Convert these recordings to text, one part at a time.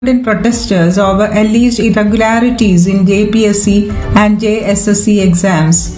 protesters over alleged irregularities in JPSC and JSSC exams.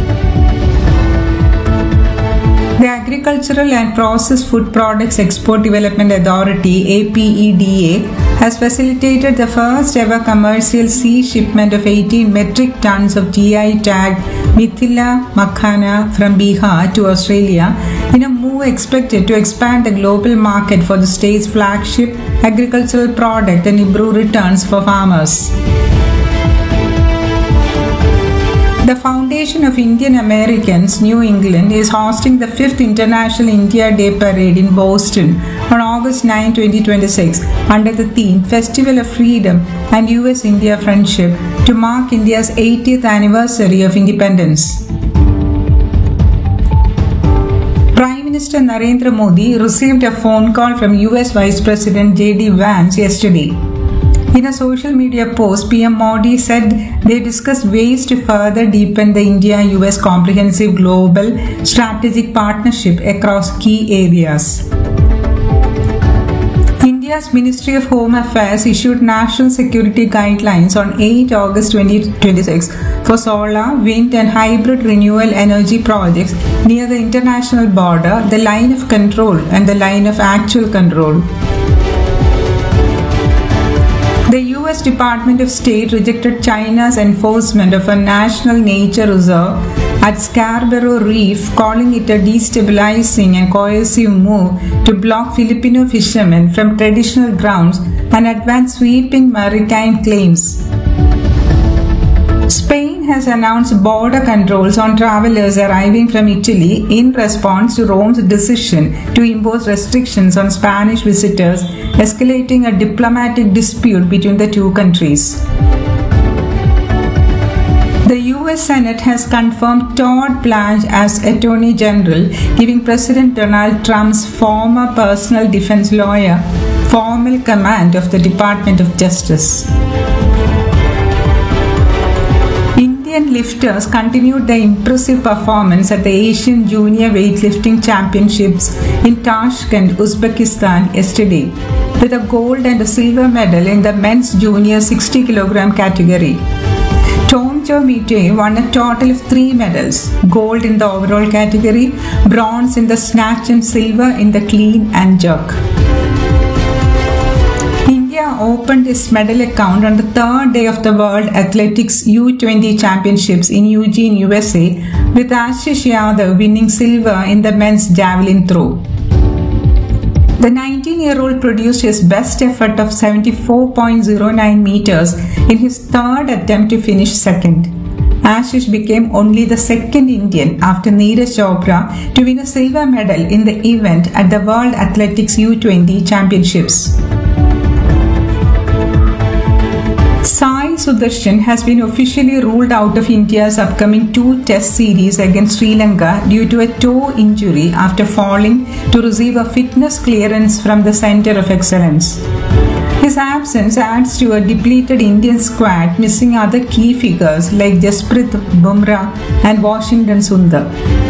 The Agricultural and Processed Food Products Export Development Authority (APEDA) has facilitated the first ever commercial sea shipment of 18 metric tons of GI tagged Mithila Makhana from Bihar to Australia in a move expected to expand the global market for the state's flagship agricultural product and improve returns for farmers. The Foundation of Indian Americans, New England, is hosting the 5th International India Day Parade in Boston on August 9, 2026 under the theme Festival of Freedom and US-India Friendship to mark India's 80th anniversary of independence. Prime Minister Narendra Modi received a phone call from US Vice President J.D. Vance yesterday. In a social media post, PM Modi said they discussed ways to further deepen the India-US comprehensive global strategic partnership across key areas. India's Ministry of Home Affairs issued national security guidelines on 8 August 2026 for solar, wind and hybrid renewable energy projects near the international border, the line of control and the line of actual control. The US Department of State rejected China's enforcement of a national nature reserve at Scarborough Reef, calling it a destabilizing and coercive move to block Filipino fishermen from traditional grounds and advance sweeping maritime claims. Spain has announced border controls on travelers arriving from Italy in response to Rome's decision to impose restrictions on Spanish visitors, escalating a diplomatic dispute between the two countries. The US Senate has confirmed Todd Blanche as Attorney General, giving President Donald Trump's former personal defense lawyer formal command of the Department of Justice. Indian lifters continued their impressive performance at the Asian Junior Weightlifting Championships in Tashkent, Uzbekistan yesterday, with a gold and a silver medal in the men's junior 60 kg category. Tomjo Mite won a total of 3 medals: gold in the overall category, bronze in the snatch and silver in the clean and jerk. India opened its medal account on the 3rd day of the World Athletics U20 Championships in Eugene, USA, with Ashish Yadav winning silver in the men's javelin throw. The 19-year-old produced his best effort of 74.09 meters in his 3rd attempt to finish second. Ashish became only the 2nd Indian after Neeraj Chopra to win a silver medal in the event at the World Athletics U20 Championships. Sai Sudarshan has been officially ruled out of India's upcoming 2 Test series against Sri Lanka due to a toe injury after falling to receive a fitness clearance from the Centre of Excellence. His absence adds to a depleted Indian squad missing other key figures like Jasprit Bumrah and Washington Sundar.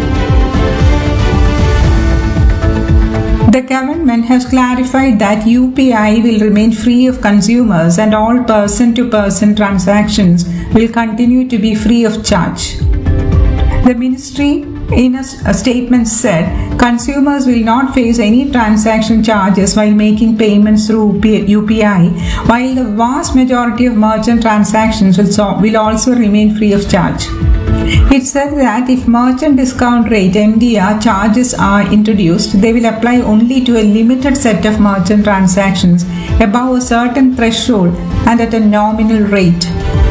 The government has clarified that UPI will remain free of consumers and all person-to-person transactions will continue to be free of charge. The ministry in a statement said consumers will not face any transaction charges while making payments through UPI, while the vast majority of merchant transactions will also remain free of charge. It said that if merchant discount rate MDR charges are introduced, they will apply only to a limited set of merchant transactions above a certain threshold and at a nominal rate.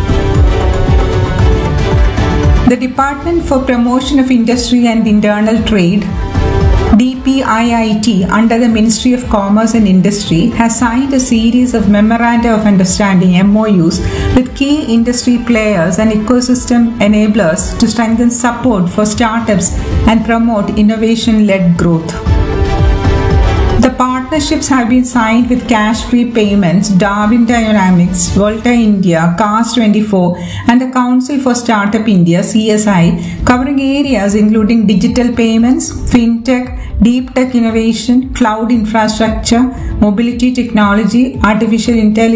The Department for Promotion of Industry and Internal Trade, DPIIT, under the Ministry of Commerce and Industry, has signed a series of Memoranda of Understanding (MOUs) with key industry players and ecosystem enablers to strengthen support for startups and promote innovation-led growth. The partnerships have been signed with Cash-Free Payments, Darwin Dynamics, Volta India, Cars24 and the Council for Startup India (CSI), covering areas including digital payments, fintech, deep tech innovation, cloud infrastructure, mobility technology, artificial intelligence,